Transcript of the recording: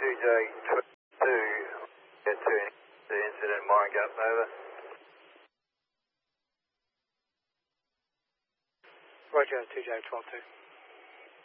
2J12, get to the incident, Mine Gap, over. Roger, 2J12-2.